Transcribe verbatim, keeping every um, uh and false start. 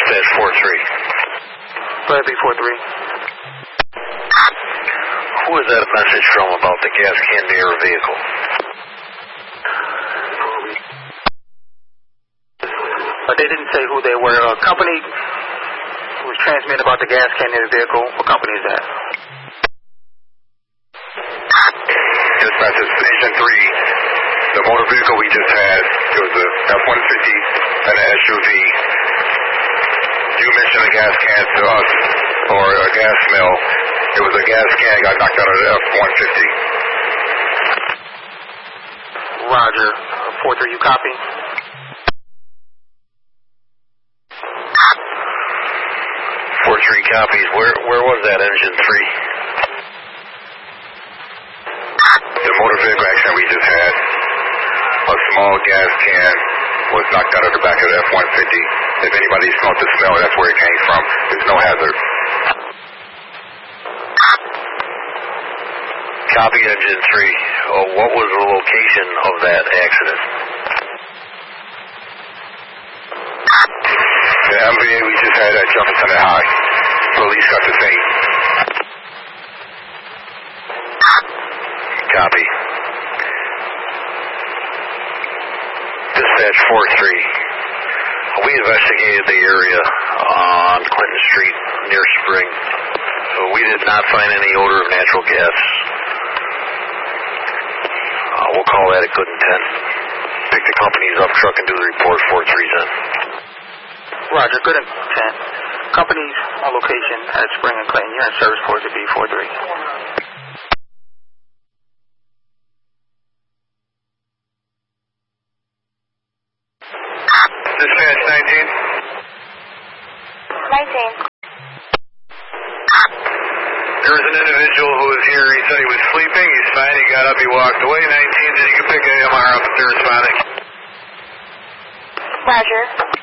Dispatch four three. Bradley four three. Who is that a message from about the gas can near a vehicle? Uh, they didn't say who they were. A company was transmitting about the gas can near the vehicle. What company is that? Dispatch, it's Agent three. The motor vehicle we just had, it was a F one fifty and an S U V. You mentioned a gas can to us, or a gas mill. It was a gas can got knocked out of the F one fifty. Roger. four three, you copy? four three copies. Where where was that, Engine three? The motor vehicle accident we just had, a small gas can was knocked out of the back of the F one fifty. If anybody smelled the smell, that's where it came from. There's no hazard. Copy, Engine three. Oh, what was the location of that accident? The M V A we just had at Jefferson and High. Police got the scene. Copy. Dispatch four three. We investigated the area on Clinton Street near Spring. So we did not find any odor of natural gas. Uh, we'll call that a good intent. Pick the companies up, truck, and do the report. four three then. Roger, good intent. Companies on location at Spring and Clinton. You're in service for the B four three. Dispatch nineteen. nineteen. There was an individual who was here. He said he was sleeping. He's fine. He got up. He walked away. nineteen, then you can pick A M R up if they're responding. Roger.